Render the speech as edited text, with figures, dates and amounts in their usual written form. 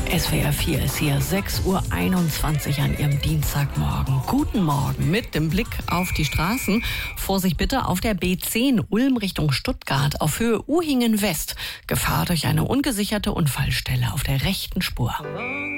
SWR 4 ist hier, 6:21 Uhr an Ihrem Dienstagmorgen. Guten Morgen mit dem Blick auf die Straßen. Vorsicht bitte auf der B10 Ulm Richtung Stuttgart auf Höhe Uhingen West. Gefahr durch eine ungesicherte Unfallstelle auf der rechten Spur.